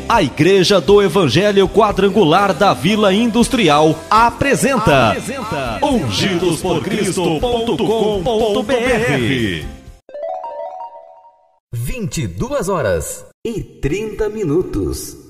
A Igreja do Evangelho Quadrangular da Vila Industrial apresenta ungidosporcristo.com.br. 22h30.